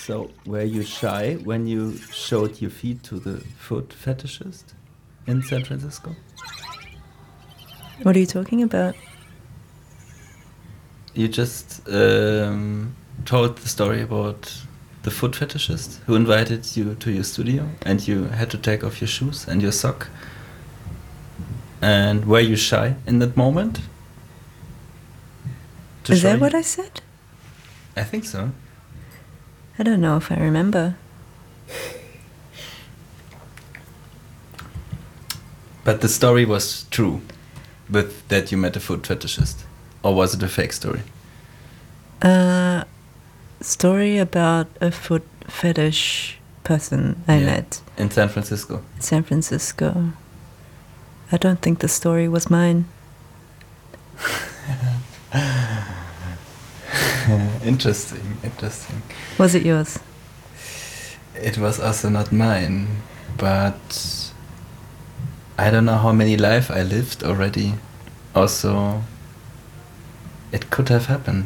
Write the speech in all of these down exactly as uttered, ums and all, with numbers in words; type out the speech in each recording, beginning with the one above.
So, were you shy when you showed your feet to the foot fetishist in San Francisco? What are you talking about? You just um, told the story about the foot fetishist who invited you to your studio and you had to take off your shoes and your sock. And were you shy in that moment? Is that what I said? I think so. I don't know if I remember. But the story was true, with that you met a foot fetishist, or was it a fake story? Uh, story about a foot fetish person I Yeah. met In San Francisco. San Francisco. I don't think the story was mine. Interesting, interesting. Was it yours? It was also not mine, but I don't know how many lives I lived already. Also, it could have happened.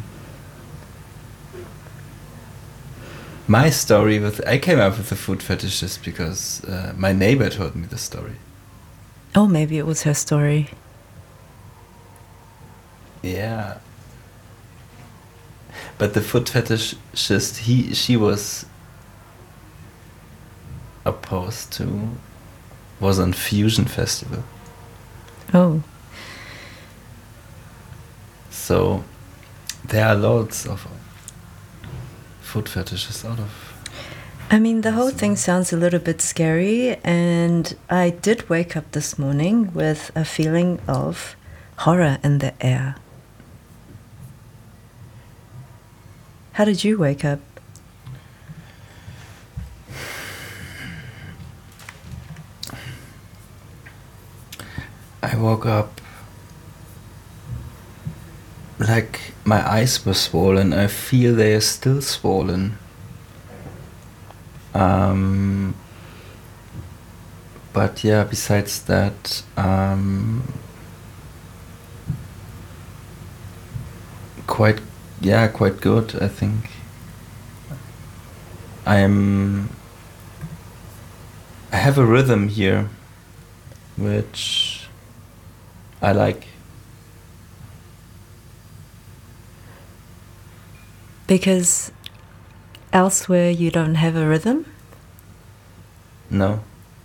My story with I came up with the food fetishist because uh, my neighbor told me the story. Oh, maybe it was her story. Yeah. But the foot fetishist, he she was opposed to, was on Fusion Festival. Oh. So there are loads of foot fetishes out of. I mean, the whole thing sounds a little bit scary, and I did wake up this morning with a feeling of horror in the air. How did you wake up? I woke up like my eyes were swollen. I feel they are still swollen. Um, but yeah, besides that, um, quite, yeah, quite good, I think. I'm, I have a rhythm here, which I like. Because elsewhere you don't have a rhythm? No.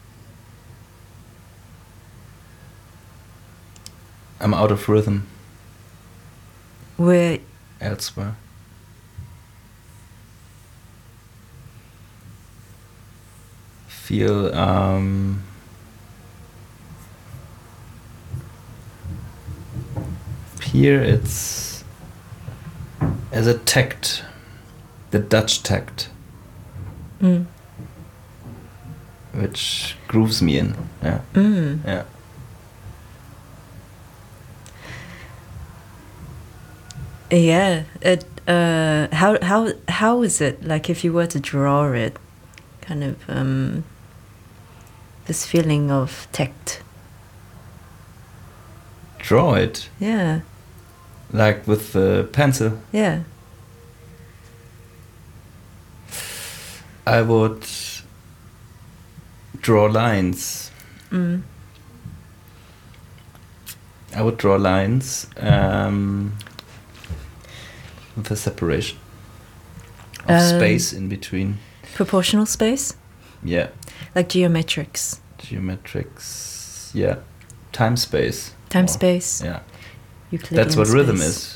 I'm out of rhythm. Where? Elsewhere. Feel um, here it's as a tact, the Dutch tact, Mm. which grooves me in. Yeah. Mm. Yeah. Yeah. It. Uh. How. How. How is it? Like, if you were to draw it, kind of um. This feeling of tact. Draw it. Yeah. Like with the pencil. Yeah. I would draw lines. Mm. I would draw lines um, with a separation of Um, space in between. Proportional space? Yeah. Like geometrics. Geometrics. Yeah. Time space. Time Or- space. Yeah. Euclidean That's what rhythm space. is.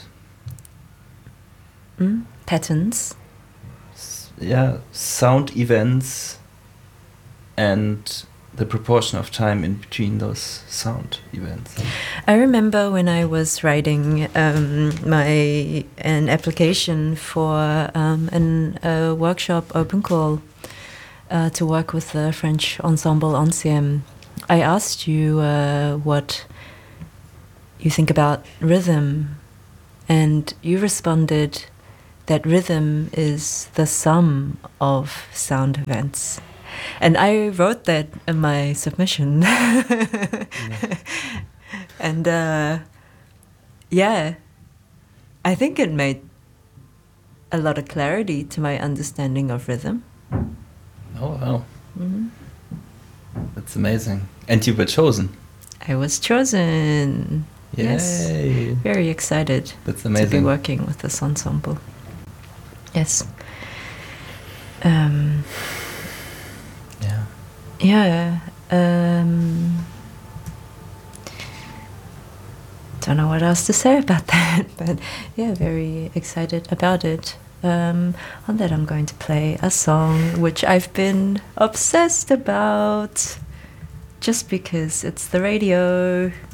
Mm. Patterns. S- Yeah. Sound events and the proportion of time in between those sound events. I remember when I was writing um, my an application for um, an a workshop open call uh, to work with the French ensemble Ancien. I asked you uh, what you think about rhythm, and you responded that rhythm is the sum of sound events. And I wrote that in my submission. And uh, yeah, I think it made a lot of clarity to my understanding of rhythm. Oh, wow. Mm-hmm. That's amazing. And you were chosen. I was chosen. Yay. Yes. Very excited. That's amazing. To be working with this ensemble. Yes. Um, yeah. Yeah. Um, don't know what else to say about that, but yeah, very excited about it. Um, on that, I'm going to play a song which I've been obsessed about just because it's the radio.